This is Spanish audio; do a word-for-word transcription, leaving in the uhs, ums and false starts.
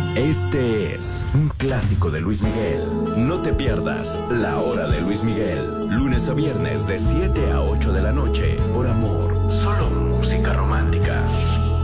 Este es un clásico de Luis Miguel. No te pierdas La Hora de Luis Miguel, lunes a viernes de siete a ocho de la noche,